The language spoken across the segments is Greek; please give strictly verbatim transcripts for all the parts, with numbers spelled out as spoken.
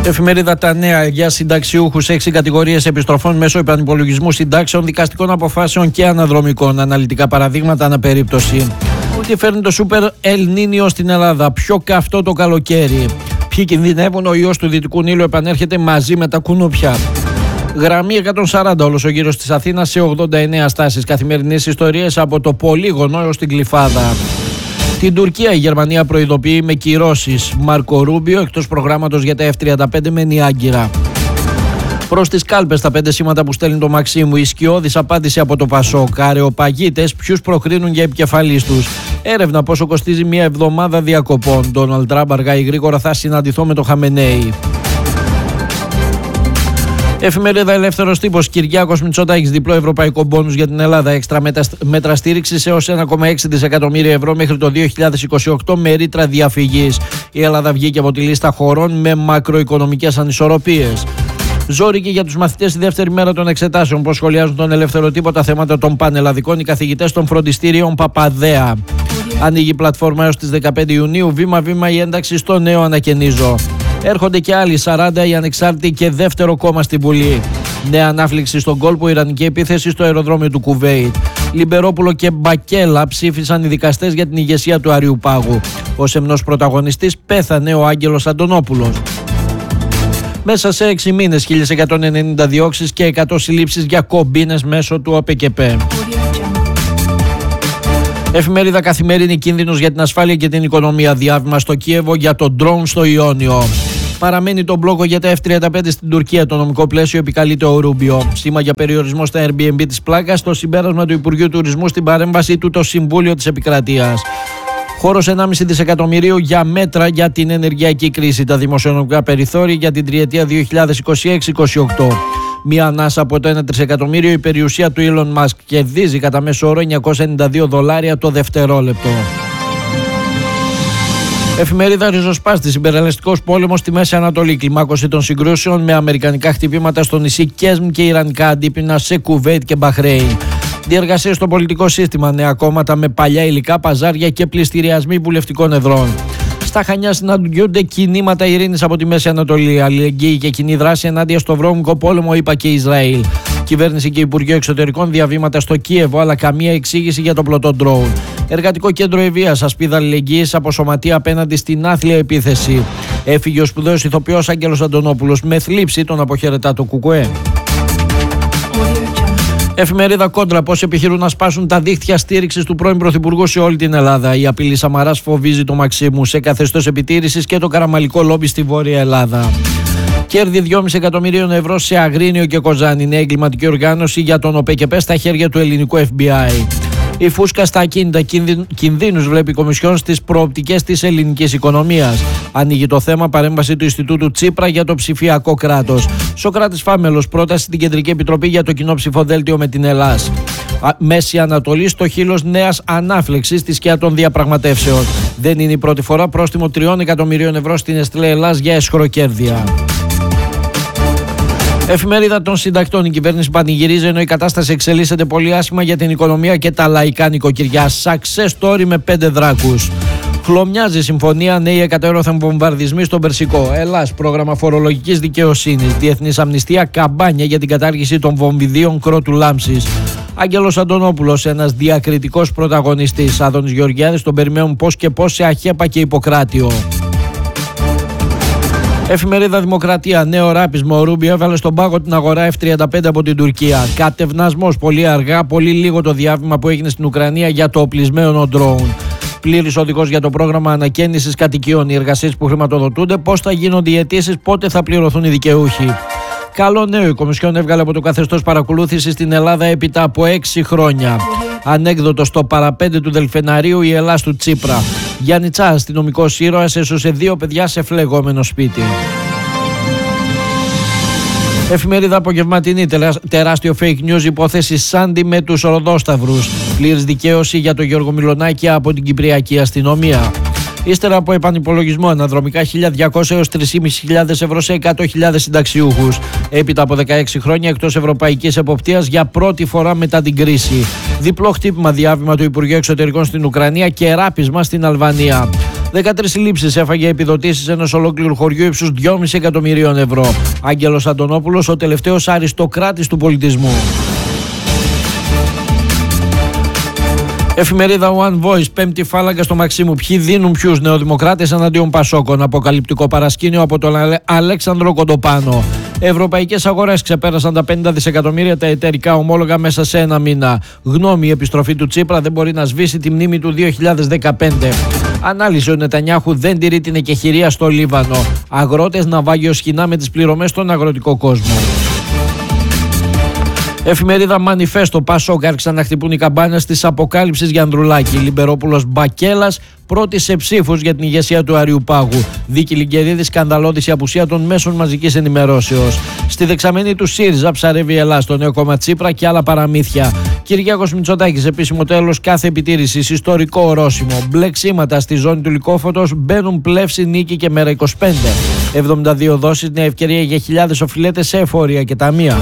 Εφημερίδα Τα Νέα για συνταξιούχους, έξι κατηγορίες επιστροφών μέσω επανυπολογισμού συντάξεων, δικαστικών αποφάσεων και αναδρομικών. Αναλυτικά παραδείγματα αναπερίπτωση. Τι φέρνει το Σούπερ Ελ Νίνιο στην Ελλάδα, πιο καυτό το καλοκαίρι. Ποιοι κινδυνεύουν, ο ιός του Δυτικού Νείλου επανέρχεται μαζί με τα κουνούπια. Γραμμή εκατόν σαράντα, όλος ο γύρος της Αθήνας σε ογδόντα εννέα στάσεις. Καθημερινές ιστορίες από το Πολύγωνο έως την Γλυφάδα. Την Τουρκία η Γερμανία προειδοποιεί με κυρώσεις. Μάρκο Ρούμπιο εκτός προγράμματος για τα εφ τριάντα πέντε μένει άγκυρα. Προς τις κάλπες τα πέντε σήματα που στέλνει το Μαξίμου. Η σκιώδης απάντηση από το Πασόκ. Αρεοπαγίτες ποιους προκρίνουν για επικεφαλής τους. Έρευνα πόσο κοστίζει μια εβδομάδα διακοπών. Ντόναλντ Τραμπ αργά ή γρήγορα θα συναντηθώ με το Χαμενέι. Εφημερίδα Ελεύθερος Τύπος. Κυριάκος Μητσοτάκης, διπλό ευρωπαϊκό μπόνους για την Ελλάδα. Έξτρα μέτρα στήριξης έως ένα κόμμα έξι δισεκατομμύρια ευρώ μέχρι το δύο χιλιάδες είκοσι οκτώ με ρήτρα διαφυγής. Η Ελλάδα βγήκε από τη λίστα χωρών με μακροοικονομικές ανισορροπίες. Ζόρικη για τους μαθητές τη δεύτερη μέρα των εξετάσεων. Πώς σχολιάζουν τον Ελεύθερο Τύπο τα θέματα των πανελλαδικών οι καθηγητές των φροντιστήριων Παπαδέα. Ανοίγει η πλατφόρμα έως τις δεκαπέντε Ιουνίου. Βήμα-βήμα η ένταξη στο νέο ανακαινίζω. Έρχονται και άλλοι σαράντα οι ανεξάρτητοι και δεύτερο κόμμα στην Βουλή. Νέα ανάφληξη στον κόλπο, ιρανική επίθεση στο αεροδρόμιο του Κουβέιτ. Λιμπερόπουλο και Μπακέλα ψήφισαν οι δικαστές για την ηγεσία του Αριουπάγου. Ο σεμνός πρωταγωνιστής πέθανε ο Άγγελος Αντωνόπουλος. Μέσα σε έξι μήνες χίλιες εκατόν ενενήντα διώξεις και εκατό συλλήψεις για κομπίνες μέσω του ΟΠΕΚΕΠΕ. Εφημερίδα Καθημερινή, κίνδυνος για την ασφάλεια και την οικονομία. Διάβημα στο Κίεβο για το ντρόουν στο Ιόνιο. Παραμένει το μπλόκο για τα εφ τριάντα πέντε στην Τουρκία. Το νομικό πλαίσιο επικαλείται ο Ρούμπιο. Σήμα για περιορισμό στα Airbnb της πλάκας. Το συμπέρασμα του Υπουργείου Τουρισμού στην παρέμβαση του το Συμβούλιο της Επικρατείας. Χώρος ενάμιση δισεκατομμυρίου για μέτρα για την ενεργειακή κρίση. Τα δημοσιονομικά περιθώρια για την τριετία δύο χιλιάδες είκοσι έξι είκοσι οκτώ. Μία ανάσα από το ένα τρισεκατομμύριο. Η περιουσία του Elon Musk κερδίζει κατά μέσο όρο εννιακόσια ενενήντα δύο δολάρια το δευτερόλεπτο. Εφημερίδα Ριζοσπάστης. Υπερελαστικός πόλεμος στη Μέση Ανατολή. Κλιμάκωση των συγκρούσεων με αμερικανικά χτυπήματα στο νησί Κέσμ και ιρανικά αντίπεινα σε Κουβέιτ και Μπαχρέιν. Διεργασίες στο πολιτικό σύστημα. Νέα κόμματα με παλιά υλικά, παζάρια και πληστηριασμοί βουλευτικών εδρών. Στα Χανιά συναντιούνται κινήματα ειρήνης από τη Μέση Ανατολή. Αλληλεγγύη και κοινή δράση ενάντια στο βρώμικο πόλεμο, είπα και Ισραήλ. Κυβέρνηση και Υπουργείο Εξωτερικών διαβήματα στο Κίεβο, αλλά καμία εξήγηση για το πλωτό ντρόουν. Εργατικό κέντρο Ευβοίας, ασπίδα αλληλεγγύης από σωματεία απέναντι στην άθλια επίθεση. Έφυγε ο σπουδαίος ηθοποιός Άγγελος Αντωνόπουλος. Με θλίψη τον αποχαιρετά το ΚΚΕ. Εφημερίδα Κόντρα. Πώς επιχειρούν να σπάσουν τα δίχτυα στήριξης του πρώην Πρωθυπουργού σε όλη την Ελλάδα. Η απειλή Σαμαράς φοβίζει το Μαξίμου σε καθεστώς επιτήρησης και το καραμαλικό λόμπι στη Βόρεια Ελλάδα. Κέρδη δυόμισι εκατομμυρίων ευρώ σε Αγρίνιο και Κοζάνη. Νέα εγκληματική οργάνωση για τον ΟΠΕΚΕΠΕ στα χέρια του ελληνικού εφ μπι άι. Η φούσκα στα ακίνητα, κινδύνους βλέπει η Κομισιόν στις προοπτικές της ελληνικής οικονομίας. Ανοίγει το θέμα παρέμβαση του Ινστιτούτου Τσίπρα για το ψηφιακό κράτος. Σοκράτης Φάμελος, πρόταση στην Κεντρική Επιτροπή για το κοινό ψηφοδέλτιο με την Ελλάς. Μέση Ανατολή στο χείλος νέας ανάφλεξης στη σκιά των διαπραγματεύσεων. Δεν είναι η πρώτη φορά. Πρόστιμο τριών εκατομμυρίων ευρώ στην Εστλέ Ελλάς για εσχροκέρδεια. Εφημερίδα των Συντακτών. Η κυβέρνηση πανηγυρίζει ενώ η κατάσταση εξελίσσεται πολύ άσχημα για την οικονομία και τα λαϊκά νοικοκυριά. Success story με πέντε δράκους. Χλωμιάζει συμφωνία, νέοι εκατέρωθεν βομβαρδισμοί στον Περσικό. Ελλάς, πρόγραμμα φορολογικής δικαιοσύνης. Διεθνής αμνηστία, καμπάνια για την κατάργηση των βομβιδίων Κρότου Λάμψης. Άγγελος Αντωνόπουλος, ένας διακριτικός πρωταγωνιστής. Άδωνης Γεωργιάδης, τον περιμένουν πώς και πώς σε Αχέπα και Ιπποκράτιο. Εφημερίδα Δημοκρατία. Νέο ράπισμα. Ο Ρούμπιο έβαλε στον πάγο την αγορά εφ τριάντα πέντε από την Τουρκία. Κατευνασμός πολύ αργά, πολύ λίγο το διάβημα που έγινε στην Ουκρανία για το οπλισμένο ντρόουν. Πλήρης οδηγός για το πρόγραμμα ανακαίνησης κατοικιών. Οι εργασίες που χρηματοδοτούνται, πώς θα γίνονται οι αιτήσεις, πότε θα πληρωθούν οι δικαιούχοι. Καλό νέο. Η Κομισιόν έβγαλε από το καθεστώς παρακολούθηση στην Ελλάδα έπειτα από έξι χρόνια. Ανέκδοτο στο παραπέντε του Δελφεναρίου η Ελλάς του Τσίπρα. Γιάννητσά, αστυνομικός ήρωας, έσωσε δύο παιδιά σε φλεγόμενο σπίτι. Εφημερίδα Απογευματινή. Τεράστιο fake news υπόθεση Σάντι με τους οροδόσταυρους. Πλήρης δικαίωση για τον Γιώργο Μιλονάκη από την Κυπριακή αστυνομία. Ύστερα από επανυπολογισμό, αναδρομικά χίλια διακόσια έως τρεις χιλιάδες πεντακόσιες ευρώ σε εκατό χιλιάδες συνταξιούχους. Έπειτα από δεκαέξι χρόνια εκτός ευρωπαϊκής εποπτείας για πρώτη φορά μετά την κρίση. Διπλό χτύπημα, διάβημα του Υπουργείου Εξωτερικών στην Ουκρανία και ράπισμα στην Αλβανία. δεκατρείς συλλήψεις έφαγε επιδοτήσεις ενός ολόκληρου χωριού ύψους δυόμισι εκατομμυρίων ευρώ. Άγγελος Αντωνόπουλος, ο τελευταίος αριστοκράτης του πολιτισμού. Εφημερίδα One Voice, πέμπτη φάλαγγα στο Μαξίμου. Ποιοι δίνουν ποιους, νεοδημοκράτες εναντίον Πασόκων. Αποκαλυπτικό παρασκήνιο από τον Αλέξανδρο Κοντοπάνο. Ευρωπαϊκές αγορές ξεπέρασαν τα πενήντα δισεκατομμύρια τα εταιρικά ομόλογα μέσα σε ένα μήνα. Γνώμη, η επιστροφή του Τσίπρα δεν μπορεί να σβήσει τη μνήμη του δύο χιλιάδες δεκαπέντε. Ανάλυση, ο Νετανιάχου δεν τηρεί την εκεχηρία στο Λίβανο. Αγρότες ναυάγιο σχοινά με τις πληρωμές στον αγροτικό κόσμο. Εφημερίδα Μανιφέστο, Πασόκ άρχισαν να χτυπούν οι καμπάνες της αποκάλυψης για Ανδρουλάκη. Λιμπερόπουλος Μπακέλας πρώτη σε ψήφους για την ηγεσία του Αριουπάγου. Δίκη Λιγκερίδη, σκανδαλώδης η απουσία των μέσων μαζικής ενημερώσεως. Στη δεξαμενή του ΣΥΡΙΖΑ ψαρεύει η Ελλάδα, στο νέο κόμμα Τσίπρα και άλλα παραμύθια. Κυριάκος Μητσοτάκης, επίσημο τέλος κάθε επιτήρησης, ιστορικό ορόσημο. Μπλεξίματα στη ζώνη του Λυκόφωτος, μπαίνουν πλεύση, νίκη και μέρα είκοσι πέντε. εβδομήντα δύο δόσεις, νέα ευκαιρία για χιλιάδες οφειλέτες σε εφορία και ταμεία.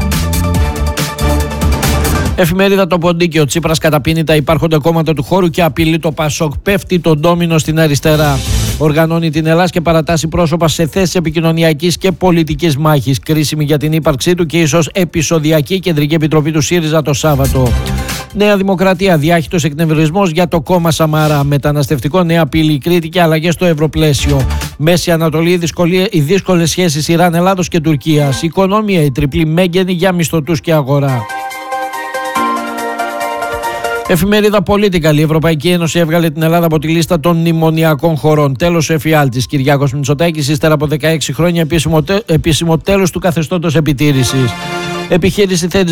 Εφημερίδα Το Ποντίκιο, Τσίπρας καταπίνει τα υπάρχοντα κόμματα του χώρου και απειλεί το Πασόκ. Πέφτει το ντόμινο στην αριστερά. Οργανώνει την Ελλάδα και παρατάσσει πρόσωπα σε θέσεις επικοινωνιακής και πολιτικής μάχης. Κρίσιμη για την ύπαρξή του και ίσως επεισοδιακή κεντρική επιτροπή του ΣΥΡΙΖΑ το Σάββατο. Νέα Δημοκρατία, διάχυτος εκνευρισμός για το κόμμα Σαμαρά. Μεταναστευτικό, νέα απειλή, Κρήτη και αλλαγές στο Ευρωπλαίσιο. Μέση Ανατολή, οι δύσκολες σχέσεις Ιράν-Ελλάδος και Τουρκίας. Οικονομία, η τριπλή μέγενη για μισθωτούς και αγορά. Εφημερίδα Political, η Ευρωπαϊκή Ένωση έβγαλε την Ελλάδα από τη λίστα των μνημονιακών χωρών. Τέλος ο εφιάλτης. Κυριάκος Μητσοτάκης, ύστερα από δεκαέξι χρόνια επίσημο, επίσημο τέλος του καθεστώτος επιτήρησης. Επιχείρηση